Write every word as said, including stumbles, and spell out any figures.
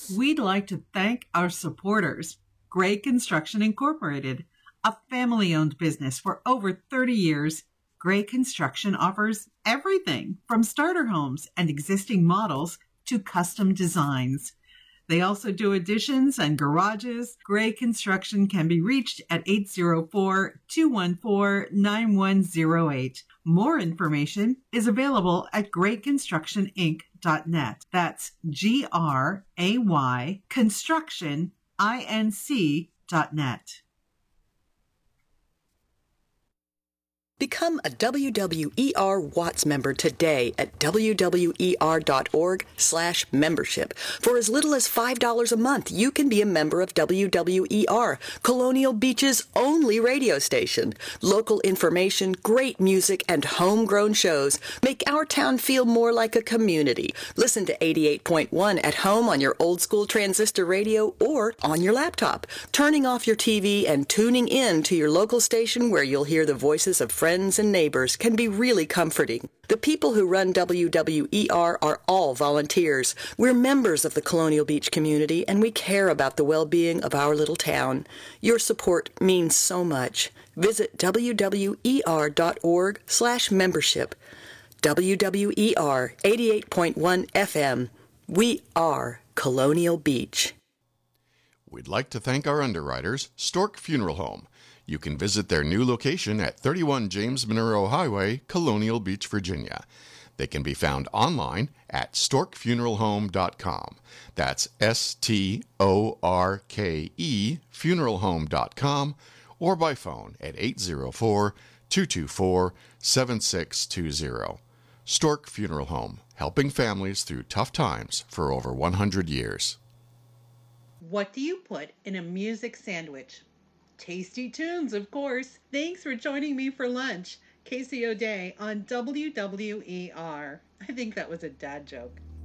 We'd like to thank our supporters, Gray Construction Incorporated, a family-owned business for over thirty years. Gray Construction offers everything from starter homes and existing models to custom designs. They also do additions and garages. Gray Construction can be reached at eight oh four, two one four, nine one oh eight. More information is available at gray construction inc dot net. That's G R A Y construction inc dot net. Become a W W E R Watts member today at w w e r dot org slash membership. For as little as five dollars a month, you can be a member of W W E R, Colonial Beach's only radio station. Local information, great music, and homegrown shows make our town feel more like a community. Listen to eighty-eight point one at home on your old-school transistor radio or on your laptop, turning off your T V and tuning in to your local station where you'll hear the voices of friends friends and neighbors can be really comforting. The people who run W W E R are all volunteers. We're members of the Colonial Beach community, and we care about the well-being of our little town. Your support means so much. Visit w w e r dot org slash membership. W W E R eighty-eight point one F M. We are Colonial Beach. We'd like to thank our underwriters, Stork Funeral Home. You can visit their new location at thirty-one James Monroe Highway, Colonial Beach, Virginia. They can be found online at stork funeral home dot com. That's S T O R K E funeral home dot com, or by phone at eight oh four, two two four, seven six two zero. Stork Funeral Home, helping families through tough times for over one hundred years. What do you put in a music sandwich? Tasty tunes, of course. Thanks for joining me for lunch. Casey O'Day on W W E R. I think that was a dad joke.